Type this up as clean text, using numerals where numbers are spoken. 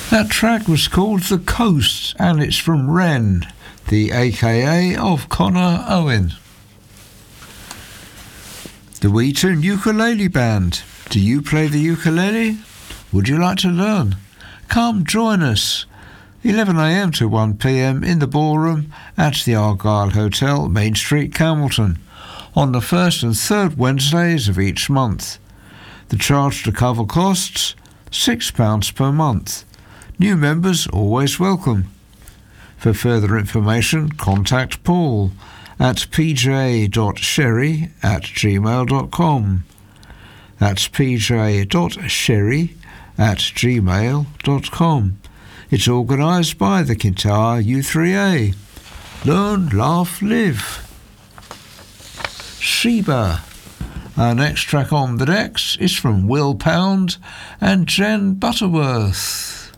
That track was called The Coast, and it's from Ren, the AKA of Connor Owen. The Wheaton Ukulele Band. Do you play the ukulele? Would you like to learn? Come join us. 11 a.m. to 1 p.m. in the ballroom at the Argyle Hotel, Main Street, Camelton, on the first and third Wednesdays of each month. The charge to cover costs, £6 per month. New members always welcome. For further information, contact Paul at pj.sherry@gmail.com. That's pj.sherry@gmail.com. It's organised by the Kintyre U3A. Learn, laugh, live. Sheba. Our next track on the decks is from Will Pound and Jen Butterworth.